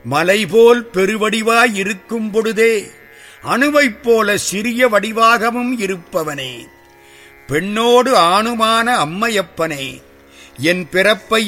மலைபோல் பெருவடிவாய் இருக்கும் பொழுதே அணுவைப் போல சிறிய வடிவாகவும் இருப்பவனே, பெண்ணோடு ஆணுமான அம்மையப்பனே, என் பிறப்பை